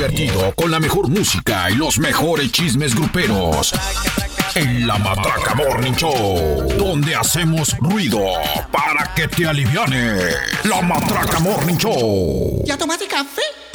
Divertido con la mejor música y los mejores chismes gruperos. En La Matraca Morning Show, donde hacemos ruido para que te aliviane. La Matraca Morning Show. ¿Ya tomaste café?